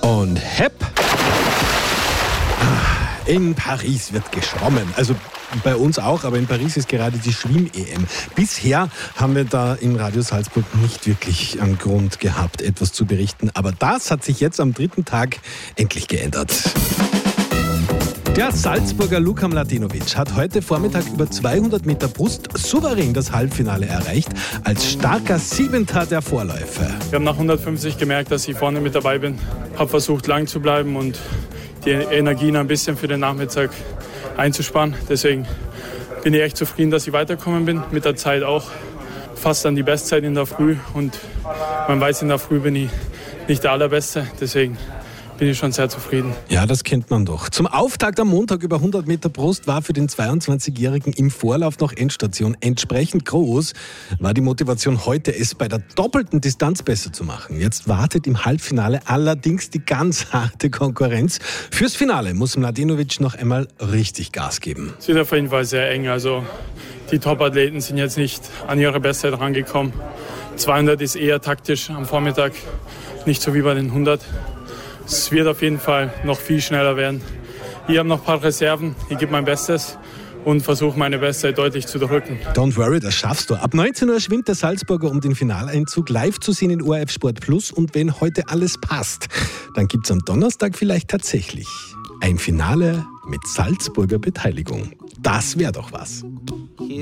Und hepp! In Paris wird geschwommen. Also bei uns auch, aber in Paris ist gerade die Schwimm-EM. Bisher haben wir da in Radio Salzburg nicht wirklich einen Grund gehabt, etwas zu berichten. Aber das hat sich jetzt am 3. Tag endlich geändert. Der Salzburger Luka Mladenovic hat heute Vormittag über 200 Meter Brust souverän das Halbfinale erreicht, als starker 7. der Vorläufer. Wir haben nach 150 gemerkt, dass ich vorne mit dabei bin. Habe versucht, lang zu bleiben und die Energien ein bisschen für den Nachmittag einzusparen. Deswegen bin ich echt zufrieden, dass ich weitergekommen bin. Mit der Zeit auch fast an die Bestzeit in der Früh. Und man weiß, in der Früh bin ich nicht der Allerbeste. Deswegen bin ich schon sehr zufrieden. Ja, das kennt man doch. Zum Auftakt am Montag über 100 Meter Brust war für den 22-Jährigen im Vorlauf noch Endstation. Entsprechend groß war die Motivation heute, es bei der doppelten Distanz besser zu machen. Jetzt wartet im Halbfinale allerdings die ganz harte Konkurrenz. Fürs Finale muss Mladenovic noch einmal richtig Gas geben. Es wird auf jeden Fall sehr eng. Also die Top-Athleten sind jetzt nicht an ihre Bestzeit rangekommen. 200 ist eher taktisch am Vormittag, nicht so wie bei den 100. Es wird auf jeden Fall noch viel schneller werden. Ich habe noch ein paar Reserven, ich gebe mein Bestes und versuche meine Bestzeit deutlich zu drücken. Don't worry, das schaffst du. Ab 19 Uhr schwimmt der Salzburger um den Finaleinzug, live zu sehen in ORF Sport Plus. Und wenn heute alles passt, dann gibt es am Donnerstag vielleicht tatsächlich ein Finale mit Salzburger Beteiligung. Das wäre doch was.